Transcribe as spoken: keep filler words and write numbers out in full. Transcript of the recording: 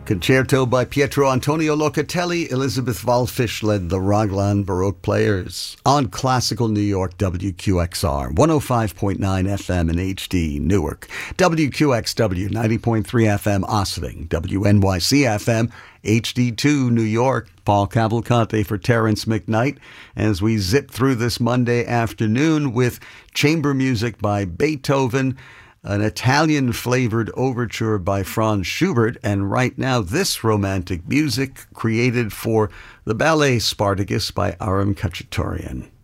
Concerto by Pietro Antonio Locatelli. Elizabeth Wallfisch led the Raglan Baroque Players on Classical New York W Q X R, one oh five point nine F M in H D, Newark, W Q X W, ninety point three F M, Ossining, W N Y C F M, H D two, New York. Paul Cavalcante for Terrence McKnight as we zip through this Monday afternoon with chamber music by Beethoven, an Italian-flavored overture by Franz Schubert, and right now this romantic music created for the ballet Spartacus by Aram Khachaturian.